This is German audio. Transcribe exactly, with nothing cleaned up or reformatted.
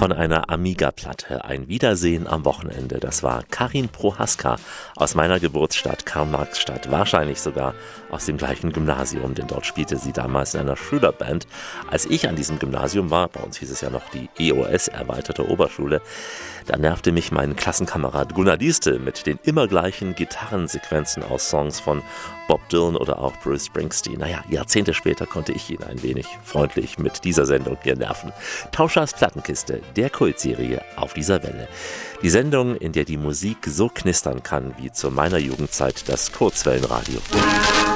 von einer Amiga-Platte. Ein Wiedersehen am Wochenende. Das war Karin Prohaska aus meiner Geburtsstadt Karl-Marx-Stadt. Wahrscheinlich sogar aus dem gleichen Gymnasium, denn dort spielte sie damals in einer Schülerband. Als ich an diesem Gymnasium war, bei uns hieß es ja noch die E O S, erweiterte Oberschule, da nervte mich mein Klassenkamerad Gunnar Dieste mit den immer gleichen Gitarrensequenzen aus Songs von Bob Dylan oder auch Bruce Springsteen. Naja, Jahrzehnte später konnte ich ihn ein wenig freundlich mit dieser Sendung hier nerven. Tauschers Plattenkiste, der Kultserie auf dieser Welle. Die Sendung, in der die Musik so knistern kann wie zu meiner Jugendzeit das Kurzwellenradio.